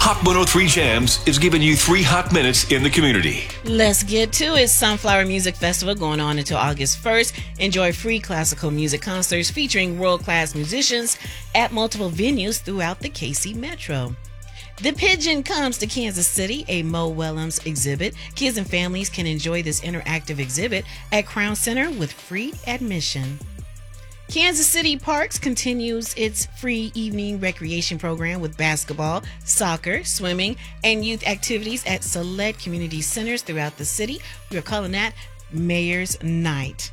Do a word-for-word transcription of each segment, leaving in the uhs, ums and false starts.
Hot one oh three Jams is giving you three hot minutes in the community. Let's get to it. Sunflower Music Festival going on until August first. Enjoy free classical music concerts featuring world-class musicians at multiple venues throughout the K C Metro. The Pigeon comes to Kansas City, a Mo Willems exhibit. Kids and families can enjoy this interactive exhibit at Crown Center with free admission. Kansas City Parks continues its free evening recreation program with basketball, soccer, swimming, and youth activities at select community centers throughout the city. We're calling that Mayor's Night.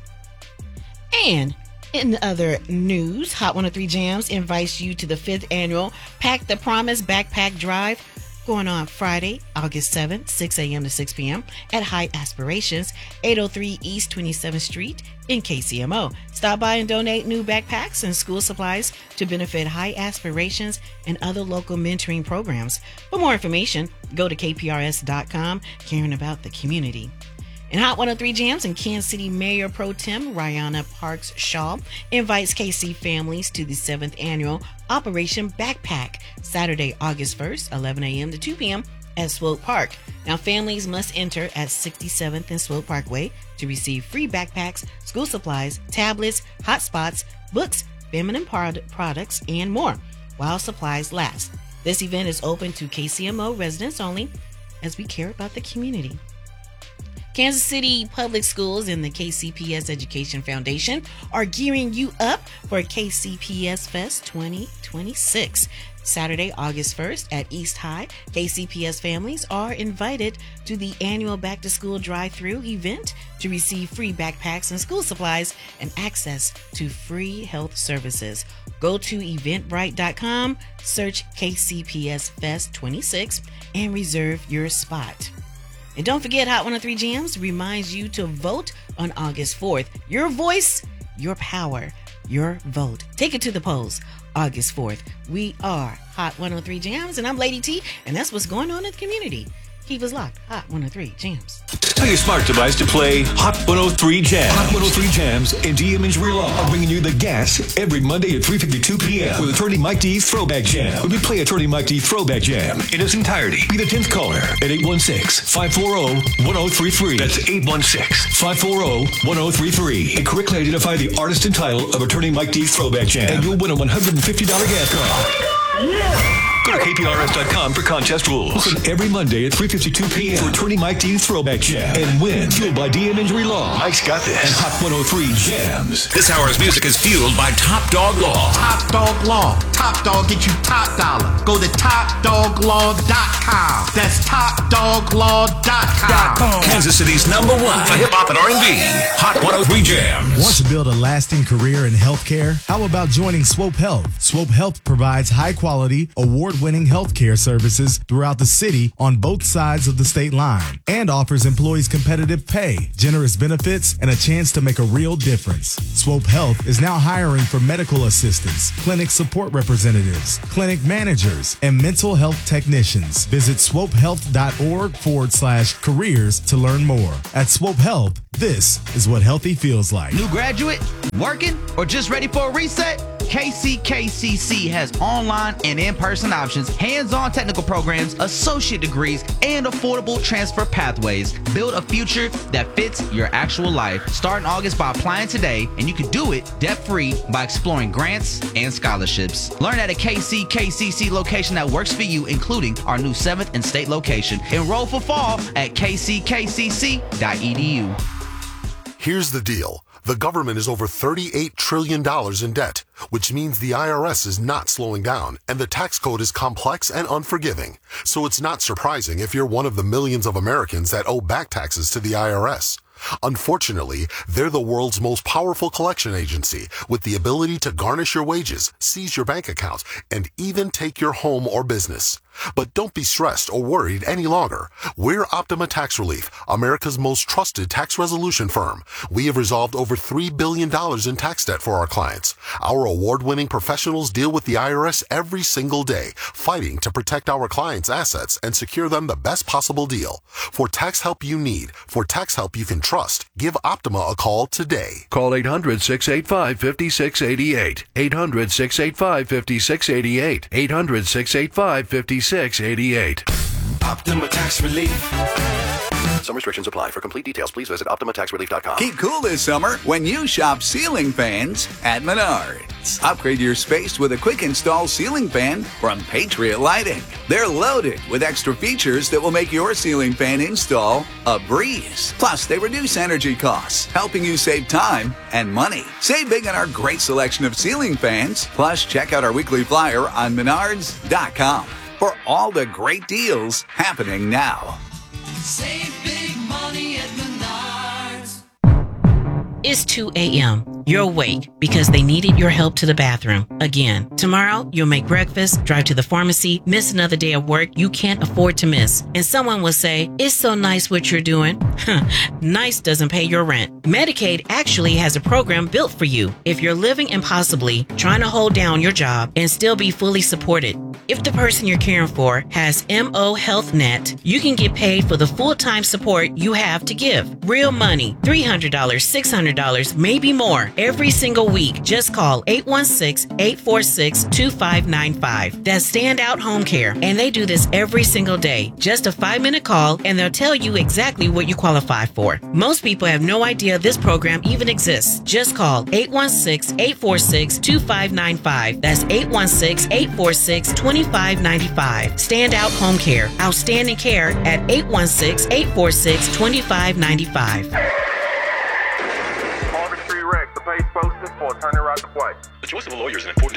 And in other news, Hot one oh three Jams invites you to the fifth annual Pack the Promise Backpack Drive, going on Friday, August seventh, six a.m. to six p.m. at High Aspirations, eight oh three East twenty-seventh Street in K C M O. Stop by and donate new backpacks and school supplies to benefit High Aspirations and other local mentoring programs. For more information, go to K P R S dot com, caring about the community. In Hot one oh three Jams, and Kansas City Mayor Pro Tem Rihanna Parks Shaw invites K C families to the seventh annual Operation Backpack, Saturday, August first, eleven a.m. to two p.m. at Swope Park. Now, families must enter at sixty-seventh and Swope Parkway to receive free backpacks, school supplies, tablets, hotspots, books, feminine prod- products, and more while supplies last. This event is open to K C M O residents only, as we care about the community. Kansas City Public Schools and the K C P S Education Foundation are gearing you up for K C P S Fest twenty twenty-six. Saturday, August first at East High, K C P S families are invited to the annual Back to School drive-through event to receive free backpacks and school supplies and access to free health services. Go to eventbrite dot com, search K C P S Fest twenty-six, and reserve your spot. And don't forget, Hot one oh three Jams reminds you to vote on August fourth. Your voice, your power, your vote. Take it to the polls. August fourth. We are Hot one oh three Jams, and I'm Lady T, and that's what's going on in the community. Keep us locked. Hot one oh three Jams. Tell your smart device to play Hot one oh three Jams. Hot one oh three Jams and D M Injury Law are bringing you the gas every Monday at three fifty-two p.m. with Attorney Mike D's Throwback Jam. When we play Attorney Mike D Throwback Jam in its entirety, be the tenth caller at eight one six, five four zero, one zero three three. That's eight one six, five four zero, one zero three three. And correctly identify the artist and title of Attorney Mike D's Throwback Jam, and you'll win a one hundred fifty dollars gas card. Yeah. Go to K P R S dot com for contest rules. Listen every Monday at three fifty-two p.m. for Attorney Mike D's Throwback Jam and win. Fueled by D M Injury Law. Mike's got this. And Hot one oh three Jams. This hour's music is fueled by Top Dog Law. Top Dog Law. Top Dog get you top dollar. Go to top dog law dot com. That's top dog law dot com. Kansas City's number one for hip hop and R and B. Hot one oh three Jams. Want to build a lasting career in healthcare? How about joining Swope Health? Swope Health provides high quality, award-winning healthcare services throughout the city on both sides of the state line, and offers employees competitive pay, generous benefits, and a chance to make a real difference. Swope Health is now hiring for medical assistants, clinic support representatives, clinic managers, and mental health technicians. Visit swopehealth.org forward slash careers to learn more. At Swope Health, this is what healthy feels like. New graduate, working, or just ready for a reset? K C K C C has online and in-person options, hands-on technical programs, associate degrees, and affordable transfer pathways. Build a future that fits your actual life. Start in August by applying today, and you can do it debt-free by exploring grants and scholarships. Learn at a K C K C C location that works for you, including our new seventh and state location. Enroll for fall at k c k c c dot e d u. Here's the deal. The government is over thirty-eight trillion dollars in debt, which means the I R S is not slowing down, and the tax code is complex and unforgiving. So it's not surprising if you're one of the millions of Americans that owe back taxes to the I R S. Unfortunately, they're the world's most powerful collection agency, with the ability to garnish your wages, seize your bank accounts, and even take your home or business. But don't be stressed or worried any longer. We're Optima Tax Relief, America's most trusted tax resolution firm. We have resolved over three billion dollars in tax debt for our clients. Our award-winning professionals deal with the I R S every single day, fighting to protect our clients' assets and secure them the best possible deal. For tax help you need, for tax help you can trust, give Optima a call today. Call eight hundred, six eight five, five six eight eight. eight hundred, six eight five, five six eight eight. eight hundred, six eight five, five six eight eight. eighty-six eighty-eight. Optima Tax Relief. Some restrictions apply. For complete details, please visit Optima Tax Relief dot com. Keep cool this summer when you shop ceiling fans at Menards. Upgrade your space with a quick install ceiling fan from Patriot Lighting. They're loaded with extra features that will make your ceiling fan install a breeze. Plus, they reduce energy costs, helping you save time and money. Save big on our great selection of ceiling fans. Plus, check out our weekly flyer on Menards dot com for all the great deals happening now. Save big money at Menards. It's two a.m. You're awake because they needed your help to the bathroom. Again, tomorrow you'll make breakfast, drive to the pharmacy, miss another day of work you can't afford to miss. And someone will say, it's so nice what you're doing. Nice doesn't pay your rent. Medicaid actually has a program built for you if you're living impossibly, trying to hold down your job and still be fully supported. If the person you're caring for has M O Health Net, you can get paid for the full-time support you have to give. Real money, three hundred dollars, six hundred dollars, maybe more. Every single week, just call eight one six, eight four six, two five nine five. That's Standout Home Care, and they do this every single day. Just a five-minute call, and they'll tell you exactly what you qualify for. Most people have no idea this program even exists. Just call eight one six, eight four six, two five nine five. That's eight one six, eight four six, two five nine five. Standout Home Care. Outstanding care at eight one six, eight four six, two five nine five. Harvard Street Rex, the page posted for attorney right to play. The choice of a lawyer is an important